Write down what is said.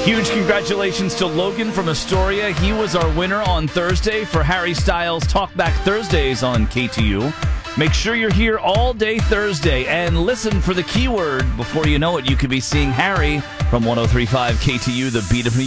Huge congratulations to Logan from Astoria. He was our winner on Thursday for Harry Styles Talkback Thursdays on KTU. Make sure you're here all day Thursday and listen for the keyword. Before you know it, you could be seeing Harry from 103.5 KTU, the beat of New York.